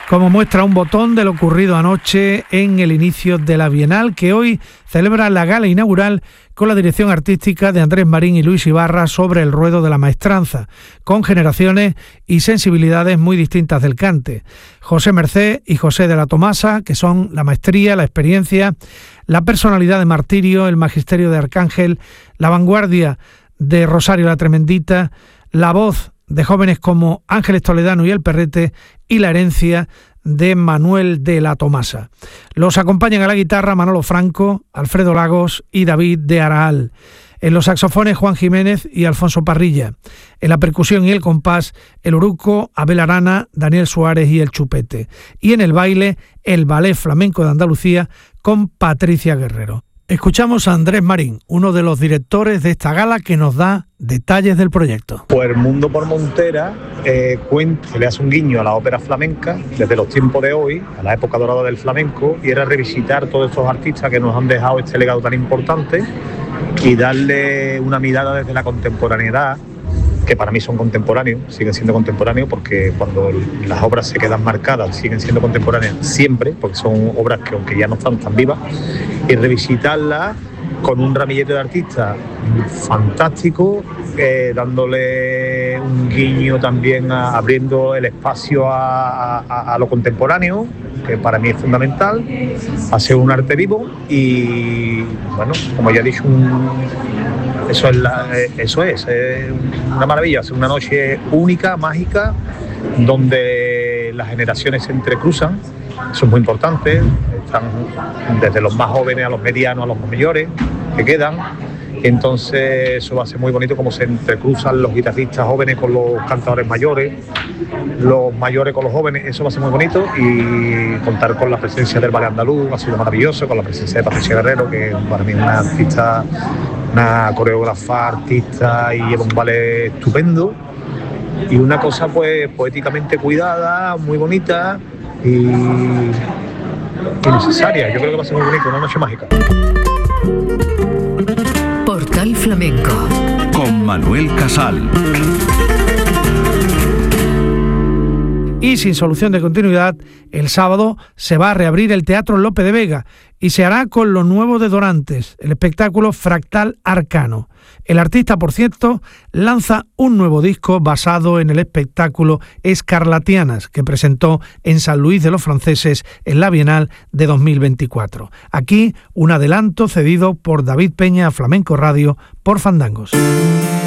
Como muestra un botón de lo ocurrido anoche en el inicio de la Bienal, que hoy celebra la gala inaugural con la dirección artística de Andrés Marín y Luis Ibarra sobre el ruedo de la maestranza, con generaciones y sensibilidades muy distintas del cante. José Merced y José de la Tomasa, que son la maestría, la experiencia, la personalidad de Martirio, el magisterio de Arcángel, la vanguardia de Rosario la Tremendita, la voz de jóvenes como Ángeles Toledano y El Perrete y la herencia de Manuel de la Tomasa. Los acompañan a la guitarra Manolo Franco, Alfredo Lagos y David de Araal. En los saxofones Juan Jiménez y Alfonso Parrilla. En la percusión y el compás el Uruco, Abel Arana, Daniel Suárez y el Chupete. Y en el baile el Ballet Flamenco de Andalucía con Patricia Guerrero. Escuchamos a Andrés Marín, uno de los directores de esta gala, que nos da detalles del proyecto. Pues El Mundo por Montera le hace un guiño a la ópera flamenca desde los tiempos de hoy, a la época dorada del flamenco, y era revisitar todos estos artistas que nos han dejado este legado tan importante y darle una mirada desde la contemporaneidad, que para mí son contemporáneos, siguen siendo contemporáneos, porque cuando las obras se quedan marcadas siguen siendo contemporáneas siempre, porque son obras que aunque ya no están tan vivas, y revisitarlas con un ramillete de artistas fantástico, dándole un guiño también, abriendo el espacio a lo contemporáneo, que para mí es fundamental, hacer un arte vivo y, bueno, como ya he dicho, eso es una maravilla, es una noche única, mágica, donde las generaciones se entrecruzan. Eso es muy importante, están desde los más jóvenes a los medianos a los más mayores que quedan. Entonces eso va a ser muy bonito, como se entrecruzan los guitarristas jóvenes con los cantadores mayores, los mayores con los jóvenes. Eso va a ser muy bonito, y contar con la presencia del ballet andaluz ha sido maravilloso, con la presencia de Patricia Guerrero, que para mí es una artista, una coreógrafa, artista, y lleva un ballet estupendo, y una cosa pues poéticamente cuidada, muy bonita y necesaria. Yo creo que va a ser muy bonito, una noche mágica. Portal Flamenco con Manuel Casal. Y sin solución de continuidad, el sábado se va a reabrir el Teatro Lope de Vega y se hará con lo nuevo de Dorantes, el espectáculo Fractal Arcano. El artista, por cierto, lanza un nuevo disco basado en el espectáculo Escarlatianas, que presentó en San Luis de los Franceses en la Bienal de 2024. Aquí un adelanto cedido por David Peña a Flamenco Radio por Fandangos.